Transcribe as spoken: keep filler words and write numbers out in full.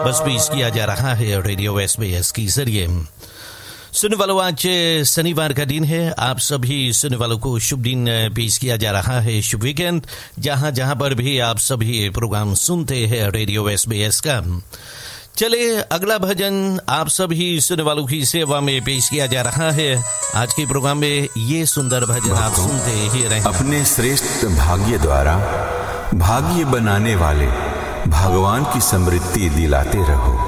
बस पेश किया जा रहा है रेडियो एसबीएस के जरिए। सुनने वालों, आज शनिवार का दिन है। आप सभी सुनने वालों को शुभ दिन पेश किया जा रहा है, शुभ वीकेंड, जहां जहां पर भी आप सभी प्रोग्राम सुनते हैं रेडियो एसबीएस का। चले, अगला भजन आप सभी सुनने वालों की सेवा में पेश किया जा रहा है। आज के प्रोग्राम में ये सुंदर भजन आप सुनते ही रहें। अपने श्रेष्ठ भाग्य द्वारा भाग्य बनाने वाले भगवान की समृद्धि दिलाते रहो।